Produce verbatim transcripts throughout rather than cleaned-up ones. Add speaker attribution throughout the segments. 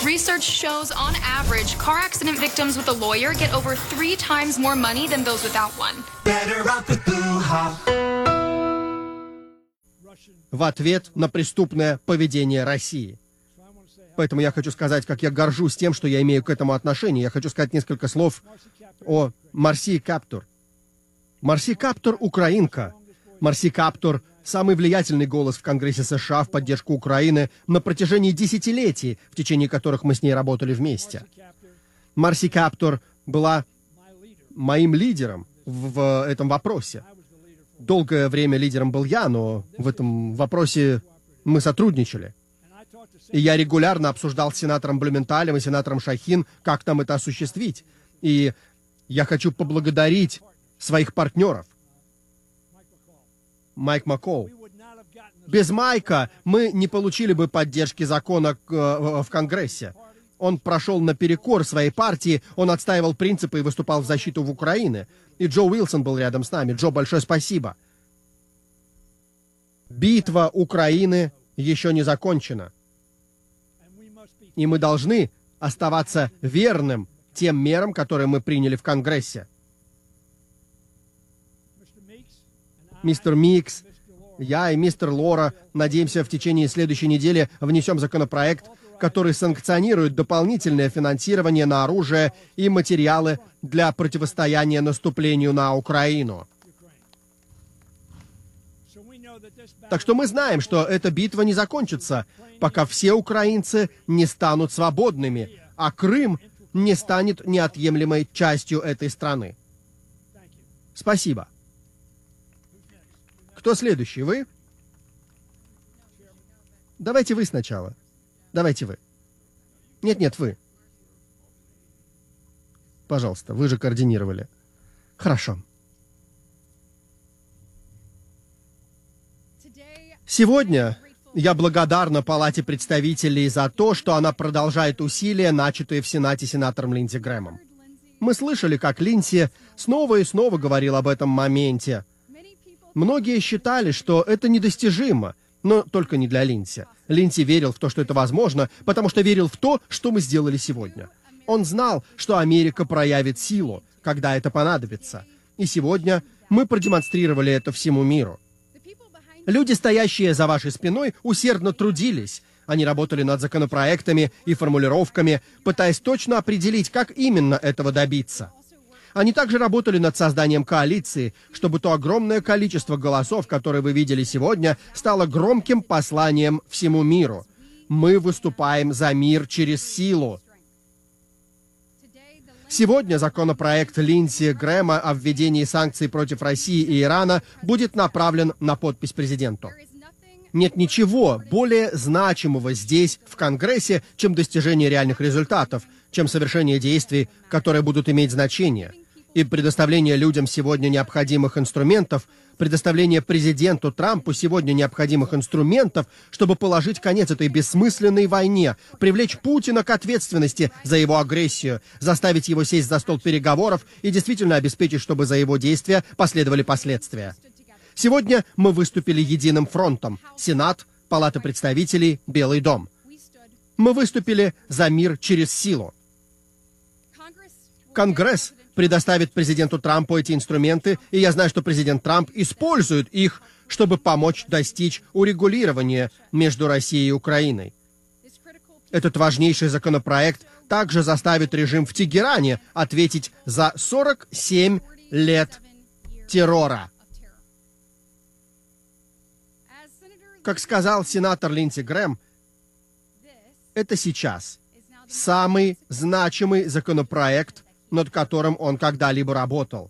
Speaker 1: Research shows, on average, car accident victims with a lawyer get over three times more money than those without one.
Speaker 2: Better off with Boo-ha.
Speaker 3: В ответ на преступное поведение России. Поэтому я хочу сказать, как я горжусь тем, что я имею к этому отношение. Я хочу сказать несколько слов о Марси Каптур. Марси Каптур — украинка. Марси Каптур — самый влиятельный голос в Конгрессе США в поддержку Украины на протяжении десятилетий, в течение которых мы с ней работали вместе. Марси Каптур была моим лидером в, в этом вопросе. Долгое время лидером был я, но в этом вопросе мы сотрудничали. И я регулярно обсуждал с сенатором Блюменталем и сенатором Шахин, как нам это осуществить. И я хочу поблагодарить своих партнеров. Майк Маккол. Без Майка мы не получили бы поддержки закона в Конгрессе. Он прошел наперекор своей партии, он отстаивал принципы и выступал в защиту в Украины. И Джо Уилсон был рядом с нами. Джо, большое спасибо. Битва Украины еще не закончена. И мы должны оставаться верным тем мерам, которые мы приняли в Конгрессе. Мистер Микс, я и мистер Лора надеемся, в течение следующей недели внесем законопроект, который санкционирует дополнительное финансирование на оружие и материалы для противостояния наступлению на Украину. Так что мы знаем, что эта битва не закончится, пока все украинцы не станут свободными, а Крым не станет неотъемлемой частью этой страны. Спасибо. Кто следующий? Вы? Давайте вы сначала. Давайте вы. Нет-нет, вы. Пожалуйста, вы же координировали. Хорошо. Сегодня я благодарна Палате представителей за то, что она продолжает усилия, начатые в Сенате сенатором Линдси Грэмом. Мы слышали, как Линдси снова и снова говорил об этом моменте. Многие считали, что это недостижимо, но только не для Линдси. Линдси верил в то, что это возможно, потому что верил в то, что мы сделали сегодня. Он знал, что Америка проявит силу, когда это понадобится. И сегодня мы продемонстрировали это всему миру. Люди, стоящие за вашей спиной, усердно трудились. Они работали над законопроектами и формулировками, пытаясь точно определить, как именно этого добиться. Они также работали над созданием коалиции, чтобы то огромное количество голосов, которые вы видели сегодня, стало громким посланием всему миру. Мы выступаем за мир через силу. Сегодня законопроект Линдси Грэма о введении санкций против России и Ирана будет направлен на подпись президенту. Нет ничего более значимого здесь, в Конгрессе, чем достижение реальных результатов, чем совершение действий, которые будут иметь значение. И предоставление людям сегодня необходимых инструментов, предоставление президенту Трампу сегодня необходимых инструментов, чтобы положить конец этой бессмысленной войне, привлечь Путина к ответственности за его агрессию, заставить его сесть за стол переговоров и действительно обеспечить, чтобы за его действия последовали последствия. Сегодня мы выступили единым фронтом. Сенат, Палата представителей, Белый дом. Мы выступили за мир через силу. Конгресс предоставит президенту Трампу эти инструменты, и я знаю, что президент Трамп использует их, чтобы помочь достичь урегулирования между Россией и Украиной. Этот важнейший законопроект также заставит режим в Тегеране ответить за сорок семь лет террора. Как сказал сенатор Линдси Грэм, это сейчас самый значимый законопроект, над которым он когда-либо работал.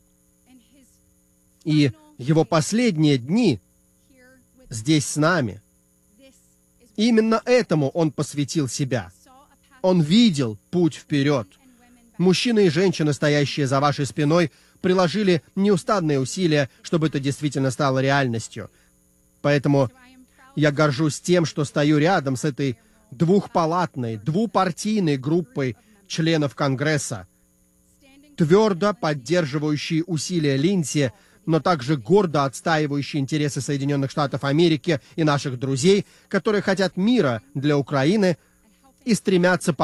Speaker 3: И его последние дни здесь с нами. Именно этому он посвятил себя. Он видел путь вперед. Мужчины и женщины, стоящие за вашей спиной, приложили неустанные усилия, чтобы это действительно стало реальностью. Поэтому я горжусь тем, что стою рядом с этой двухпалатной, двупартийной группой членов Конгресса, твердо поддерживающие усилия Линдси, но также гордо отстаивающие интересы Соединенных Штатов Америки и наших друзей, которые хотят мира для Украины и стремятся